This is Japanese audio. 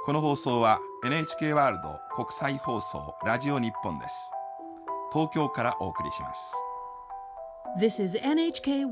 この放送は NHK ワールド国際放送ラジオ日本です。東京からお送りします。 This is NHK